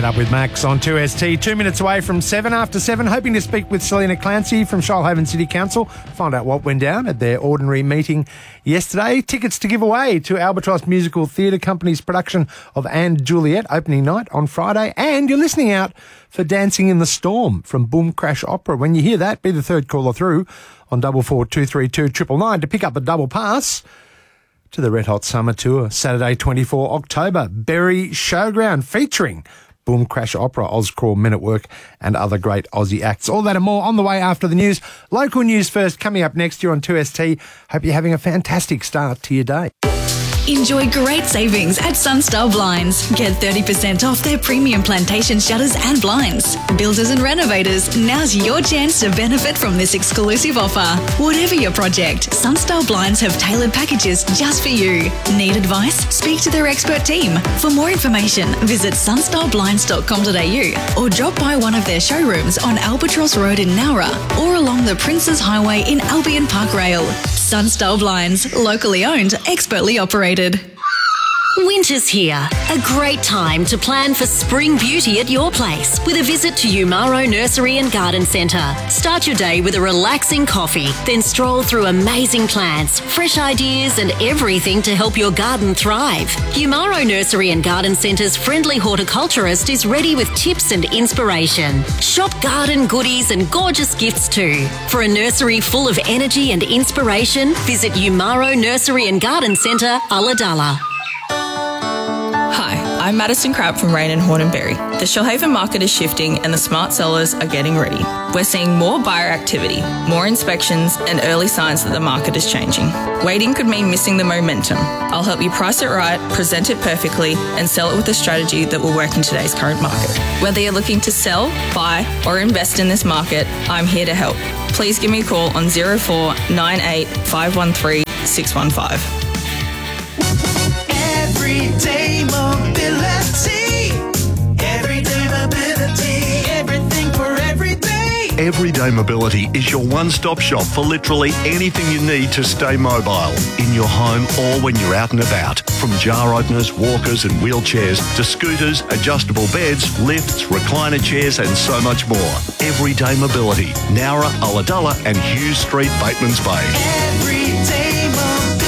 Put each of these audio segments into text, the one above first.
Get Up with Max on 2ST. 2 minutes away from 7 after 7. Hoping to speak with Selena Clancy from Shoalhaven City Council. Find out what went down at their ordinary meeting yesterday. Tickets to give away to Albatross Musical Theatre Company's production of & Juliet opening night on Friday. And you're listening out for Dancing in the Storm from Boom Crash Opera. When you hear that, be the third caller through on 44232999 to pick up a double pass to the Red Hot Summer Tour, Saturday 24 October, Berry Showground, featuring Boom Crash Opera, Ozcrawl, Men at Work and other great Aussie acts. All that and more on the way after the news. Local news first, coming up next year on 2ST. Hope you're having a fantastic start to your day. Enjoy great savings at Sunstar Blinds. Get 30% off their premium plantation shutters and blinds. Builders and renovators, now's your chance to benefit from this exclusive offer. Whatever your project, Sunstar Blinds have tailored packages just for you. Need advice? Speak to their expert team. For more information, visit sunstarBlinds.com.au or drop by one of their showrooms on Albatross Road in Nowra or along the Princes Highway in Albion Park Rail. Sunstar Blinds, locally owned, expertly operated. Winter's here. A great time to plan for spring beauty at your place with a visit to Umaro Nursery and Garden Centre. Start your day with a relaxing coffee, then stroll through amazing plants, fresh ideas and everything to help your garden thrive. Umaro Nursery and Garden Centre's friendly horticulturist is ready with tips and inspiration. Shop garden goodies and gorgeous gifts too. For a nursery full of energy and inspiration, visit Umaro Nursery and Garden Centre, Ulladulla. Hi, I'm Madison Crabb from Rain and Hornberry. The Shoalhaven market is shifting and the smart sellers are getting ready. We're seeing more buyer activity, more inspections and early signs that the market is changing. Waiting could mean missing the momentum. I'll help you price it right, present it perfectly and sell it with a strategy that will work in today's current market. Whether you're looking to sell, buy or invest in this market, I'm here to help. Please give me a call on 0498 513 615. Everyday mobility. Everyday mobility. Everything for every day. Everyday Mobility is your one-stop shop for literally anything you need to stay mobile, in your home or when you're out and about. From jar openers, walkers and wheelchairs to scooters, adjustable beds, lifts, recliner chairs and so much more. Everyday Mobility, Nowra, Ulladulla and Hughes Street, Bateman's Bay. Everyday mobility.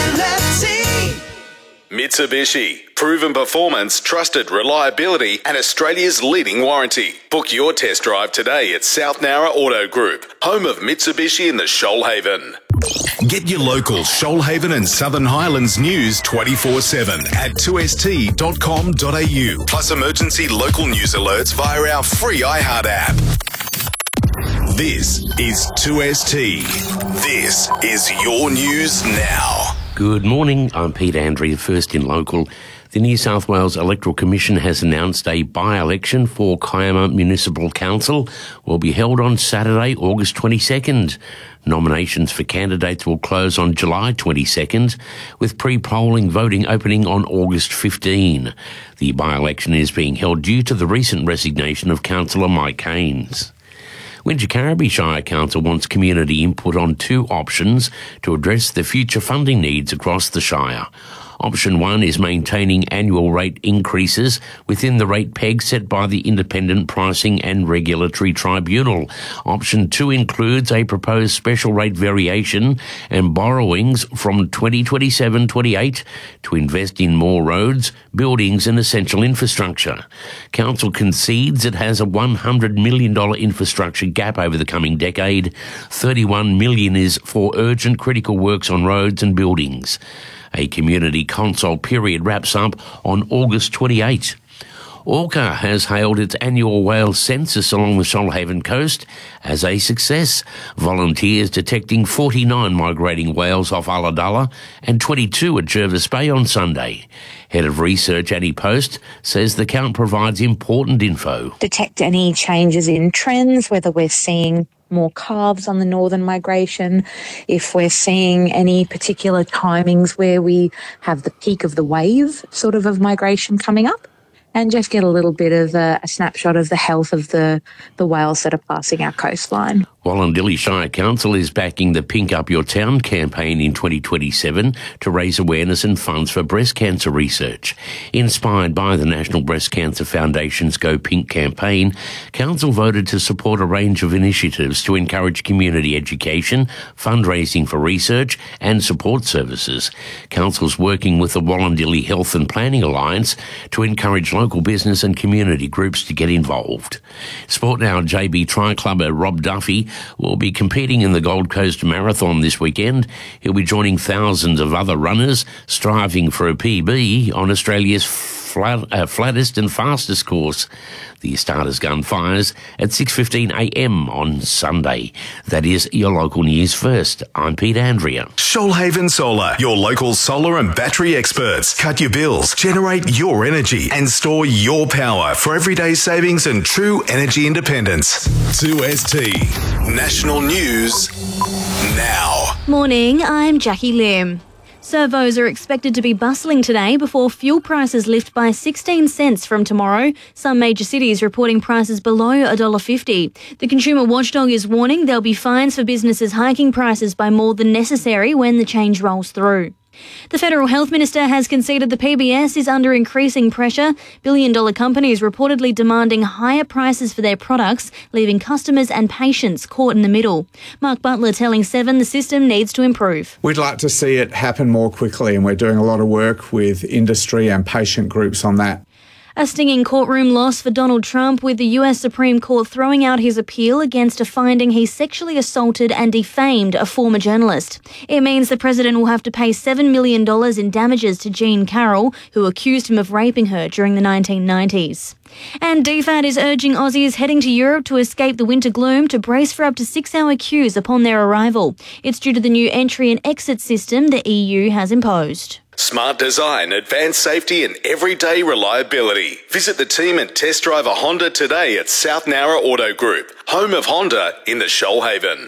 Mitsubishi. Proven performance, trusted reliability and Australia's leading warranty. Book your test drive today at South Nowra Auto Group, home of Mitsubishi in the Shoalhaven. Get your local Shoalhaven and Southern Highlands news 24/7 at 2st.com.au. Plus emergency local news alerts via our free iHeart app. This is 2ST. This is your news now. Good morning, I'm Peter Andrew, first in local. The New South Wales Electoral Commission has announced a by-election for Kiama Municipal Council will be held on Saturday, August 22nd. Nominations for candidates will close on July 22nd, with pre-polling voting opening on August 15. The by-election is being held due to the recent resignation of Councillor Mike Haynes. Wingecarribee Shire Council wants community input on two options to address the future funding needs across the Shire. Option 1 is maintaining annual rate increases within the rate peg set by the Independent Pricing and Regulatory Tribunal. Option 2 includes a proposed special rate variation and borrowings from 2027-28 to invest in more roads, buildings and essential infrastructure. Council concedes it has a $100 million infrastructure gap over the coming decade. $31 million is for urgent critical works on roads and buildings. A community consult period wraps up on August 28. Orca has hailed its annual whale census along the Shoalhaven coast as a success. Volunteers detecting 49 migrating whales off Ulladulla and 22 at Jervis Bay on Sunday. Head of Research Annie Post says the count provides important info. Detect any changes in trends, whether we're seeing more calves on the northern migration, if we're seeing any particular timings where we have the peak of the wave sort of migration coming up, and just get a little bit of a snapshot of the health of the whales that are passing our coastline. Wallandilly Shire Council is backing the Pink Up Your Town campaign in 2027 to raise awareness and funds for breast cancer research. Inspired by the National Breast Cancer Foundation's Go Pink campaign, Council voted to support a range of initiatives to encourage community education, fundraising for research and support services. Council's working with the Wallandilly Health and Planning Alliance to encourage local business and community groups to get involved. Sport Now JB Tri-Clubber Rob Duffy will be competing in the Gold Coast Marathon this weekend. He'll be joining thousands of other runners striving for a PB on Australia's flattest and fastest course. The Starters Gun fires at 6:15am on Sunday. That is your local news first. I'm Pete Andrea. Shoalhaven Solar, your local solar and battery experts. Cut your bills, generate your energy, and store your power for everyday savings and true energy independence. 2ST National News Now. Morning, I'm Jackie Lim. Servos are expected to be bustling today before fuel prices lift by 16 cents from tomorrow. Some major cities reporting prices below $1.50. The Consumer Watchdog is warning there'll be fines for businesses hiking prices by more than necessary when the change rolls through. The Federal Health Minister has conceded the PBS is under increasing pressure. billion-dollar companies reportedly demanding higher prices for their products, leaving customers and patients caught in the middle. Mark Butler telling Seven the system needs to improve. We'd like to see it happen more quickly, and we're doing a lot of work with industry and patient groups on that. A stinging courtroom loss for Donald Trump, with the US Supreme Court throwing out his appeal against a finding he sexually assaulted and defamed a former journalist. It means the president will have to pay $7 million in damages to Jean Carroll, who accused him of raping her during the 1990s. And DFAT is urging Aussies heading to Europe to escape the winter gloom to brace for up to 6-hour queues upon their arrival. It's due to the new entry and exit system the EU has imposed. Smart design, advanced safety and everyday reliability. Visit the team and test drive a Honda today at South Nowra Auto Group, home of Honda in the Shoalhaven.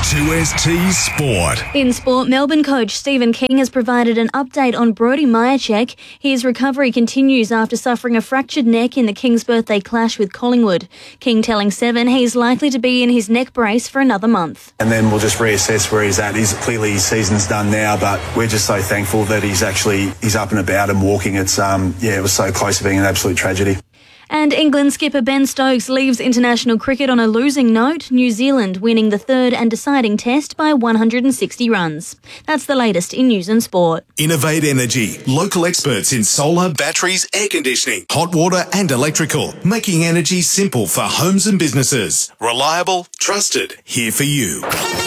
2ST Sport. In sport, Melbourne coach Stephen King has provided an update on Brody Majacek. His recovery continues after suffering a fractured neck in the King's birthday clash with Collingwood. King telling Seven he's likely to be in his neck brace for another month. And then we'll just reassess where he's at. Clearly his season's done now, but we're just so thankful that he's up and about and walking. It was so close to being an absolute tragedy. And England skipper Ben Stokes leaves international cricket on a losing note, New Zealand winning the third and deciding test by 160 runs. That's the latest in news and sport. Innovate Energy, local experts in solar, batteries, air conditioning, hot water and electrical, making energy simple for homes and businesses. Reliable, trusted, here for you.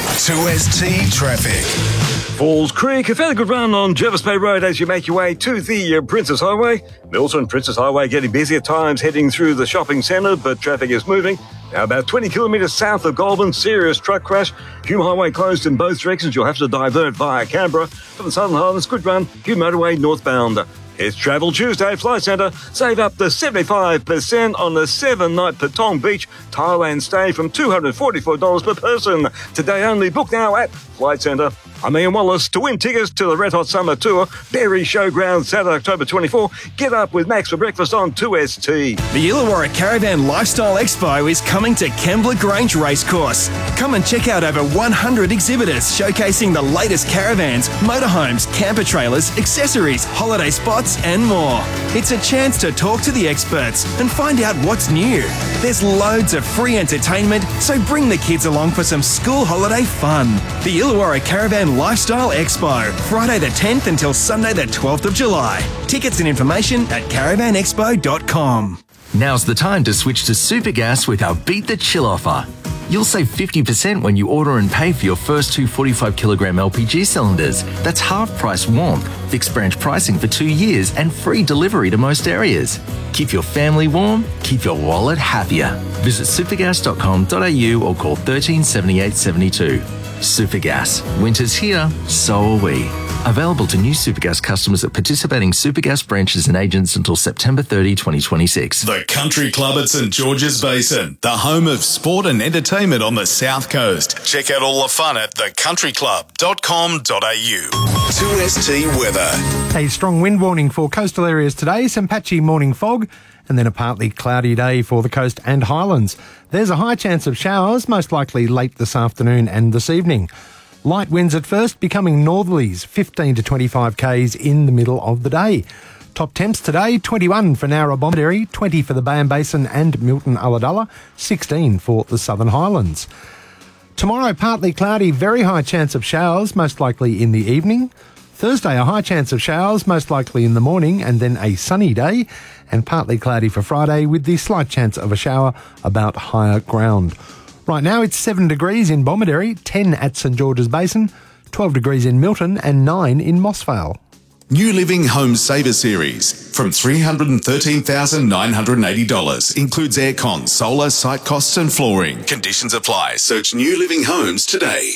2ST Traffic. Falls Creek, a fairly good run on Jervis Bay Road as you make your way to the Princess Highway. Milton Princess Highway getting busy at times heading through the shopping centre, but traffic is moving. Now about 20 kilometres south of Goulburn, serious truck crash. Hume Highway closed in both directions. You'll have to divert via Canberra. For the Southern Highlands, good run, Hume Motorway northbound. It's Travel Tuesday at Flight Centre. Save up to 75% on the 7-night Patong Beach Thailand stay from $244 per person. Today only. Book now at Flight Centre. I'm Ian Wallace. To win tickets to the Red Hot Summer Tour, Berry Showground, Saturday, October 24, get up with Max for breakfast on 2ST. The Illawarra Caravan Lifestyle Expo is coming to Kembla Grange Racecourse. Come and check out over 100 exhibitors showcasing the latest caravans, motorhomes, camper trailers, accessories, holiday spots and more. It's a chance to talk to the experts and find out what's new. There's loads of free entertainment, so bring the kids along for some school holiday fun. The Illawarra Caravan Lifestyle Expo, Friday the 10th until Sunday the 12th of July. Tickets and information at caravanexpo.com. Now's the time to switch to Supergas with our Beat the Chill offer. You'll save 50% when you order and pay for your first 2 45kg LPG cylinders. That's half price warmth, fixed branch pricing for 2 years and free delivery to most areas. Keep your family warm, keep your wallet happier. Visit supergas.com.au or call 13 78 72. Supergas. Winter's here, so are we. Available to new Supergas customers at participating Supergas branches and agents until September 30, 2026. The Country Club at St George's Basin, the home of sport and entertainment on the South Coast. Check out all the fun at thecountryclub.com.au. 2ST weather. A strong wind warning for coastal areas today, some patchy morning fog, and then a partly cloudy day for the coast and highlands. There's a high chance of showers, most likely late this afternoon and this evening. Light winds at first, becoming northerlies, 15 to 25 k's in the middle of the day. Top temps today, 21 for Nowra Bomaderry, 20 for the Bayern Basin and Milton Ulladulla, 16 for the Southern Highlands. Tomorrow, partly cloudy, very high chance of showers, most likely in the evening. Thursday, a high chance of showers, most likely in the morning, and then a sunny day, and partly cloudy for Friday with the slight chance of a shower about higher ground. Right now it's 7 degrees in Bomaderry, 10 at St George's Basin, 12 degrees in Milton and 9 in Mossvale. New Living Home Saver Series from $313,980. Includes aircon, solar, site costs and flooring. Conditions apply. Search New Living Homes today.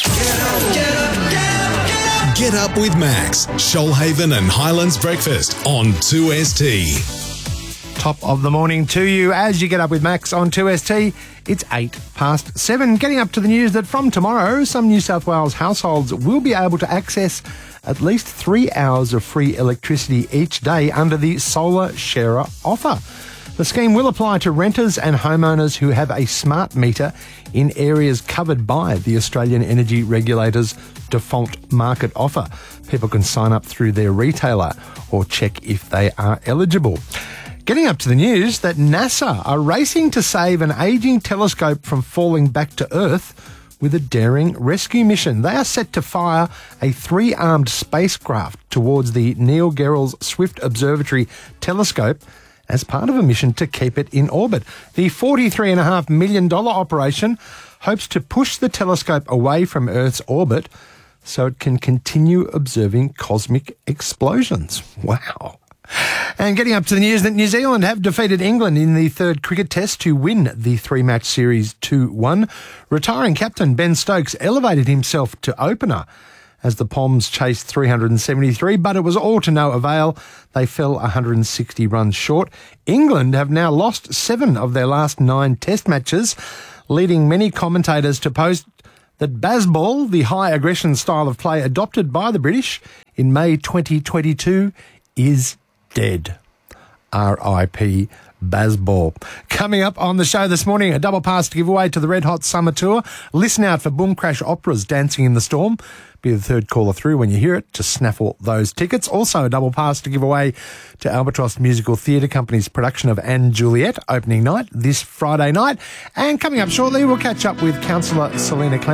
Get up with Max, Shoalhaven and Highlands Breakfast on 2ST. Top of the morning to you as you get up with Max on 2ST. It's 7:08. Getting up to the news that from tomorrow, some New South Wales households will be able to access at least 3 hours of free electricity each day under the Solar Sharer offer. The scheme will apply to renters and homeowners who have a smart meter in areas covered by the Australian Energy Regulator's default market offer. People can sign up through their retailer or check if they are eligible. Getting up to the news that NASA are racing to save an ageing telescope from falling back to Earth with a daring rescue mission. They are set to fire a 3-armed spacecraft towards the Neil Gehrels Swift Observatory telescope as part of a mission to keep it in orbit. The $43.5 million operation hopes to push the telescope away from Earth's orbit so it can continue observing cosmic explosions. Wow. And getting up to the news that New Zealand have defeated England in the third cricket test to win the 3-match series 2-1. Retiring captain Ben Stokes elevated himself to opener as the Poms chased 373, but it was all to no avail. They fell 160 runs short. England have now lost 7 of their last 9 test matches, leading many commentators to post that Bazball, the high aggression style of play adopted by the British in May 2022, is dead. R.I.P. Bazball. Coming up on the show this morning, a double pass to give away to the Red Hot Summer Tour. Listen out for Boom Crash Opera's Dancing in the Storm. Be the third caller through when you hear it to snaffle those tickets. Also a double pass to give away to Albatross Musical Theatre Company's production of Anne Juliet opening night this Friday night. And coming up shortly, we'll catch up with Councillor Selena Clancy.